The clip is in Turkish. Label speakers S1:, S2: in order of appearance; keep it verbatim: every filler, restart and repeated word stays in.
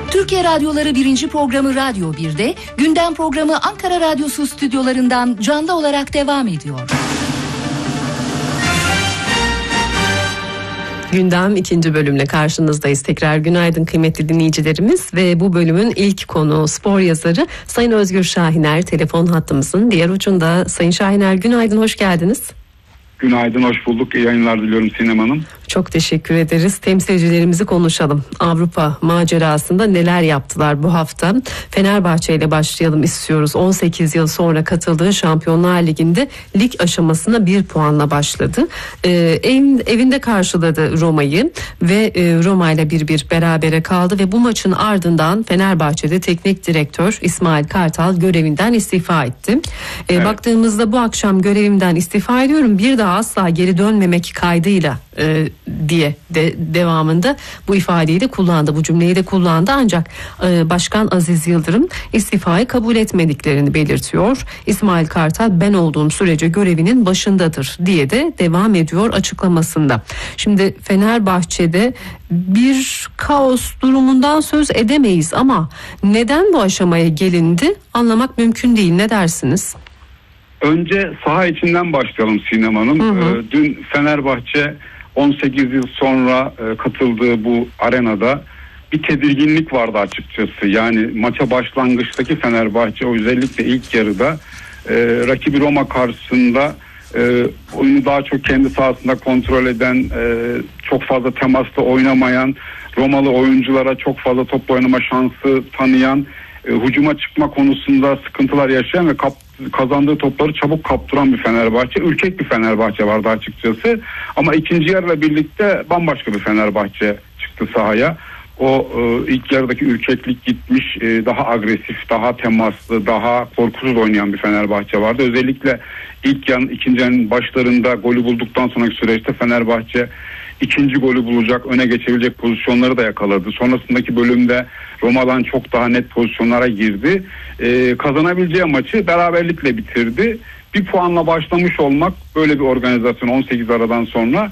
S1: Türkiye Radyoları birinci programı Radyo bir'de, gündem programı Ankara Radyosu stüdyolarından canlı olarak devam ediyor.
S2: Gündem ikinci bölümle karşınızdayız. Tekrar günaydın kıymetli dinleyicilerimiz ve bu bölümün ilk konuğu spor yazarı Sayın Özgür Şahiner telefon hattımızın diğer ucunda. Sayın Şahiner günaydın, hoş geldiniz.
S3: Günaydın, hoş bulduk. İyi yayınlar diliyorum Sinem Hanım.
S2: Çok teşekkür ederiz. Temsilcilerimizi konuşalım. Avrupa macerasında neler yaptılar bu hafta? Fenerbahçe ile başlayalım istiyoruz. on sekiz yıl sonra katıldığı Şampiyonlar Ligi'nde lig aşamasına bir puanla başladı. Ee, ev, evinde karşıladı Roma'yı ve e, Roma ile bir bir berabere kaldı ve bu maçın ardından Fenerbahçe'de teknik direktör İsmail Kartal görevinden istifa etti. Ee, evet. Baktığımızda bu akşam görevimden istifa ediyorum, bir daha asla geri dönmemek kaydıyla e, diye de, devamında bu ifadeyi de kullandı, bu cümleyi de kullandı, ancak e, Başkan Aziz Yıldırım istifayı kabul etmediklerini belirtiyor. İsmail Kartal ben olduğum sürece görevinin başındadır diye de devam ediyor açıklamasında. Şimdi Fenerbahçe'de bir kaos durumundan söz edemeyiz ama neden bu aşamaya gelindi anlamak mümkün değil, ne dersiniz?
S3: Önce saha içinden başlayalım Sinem Hanım. Hı hı. Dün Fenerbahçe on sekiz yıl sonra katıldığı bu arenada bir tedirginlik vardı açıkçası. Yani maça başlangıçtaki Fenerbahçe özellikle ilk yarıda e, rakibi Roma karşısında e, oyunu daha çok kendi sahasında kontrol eden, e, çok fazla temasla oynamayan, Romalı oyunculara çok fazla top oynama şansı tanıyan, e, hücuma çıkma konusunda sıkıntılar yaşayan ve kap, kazandığı topları çabuk kaptıran bir Fenerbahçe. Ürkek bir Fenerbahçe vardı açıkçası. Ama ikinci yarıyla birlikte bambaşka bir Fenerbahçe çıktı sahaya. O e, ilk yarıdaki ürkeklik gitmiş, e, daha agresif, daha temaslı, daha korkusuz oynayan bir Fenerbahçe vardı. Özellikle ilk yarının, ikinci yarının başlarında golü bulduktan sonraki süreçte Fenerbahçe ikinci golü bulacak, öne geçebilecek pozisyonları da yakaladı. Sonrasındaki bölümde Roma'dan çok daha net pozisyonlara girdi. Ee, kazanabileceği maçı beraberlikle bitirdi. Bir puanla başlamış olmak böyle bir organizasyon on sekiz aradan sonra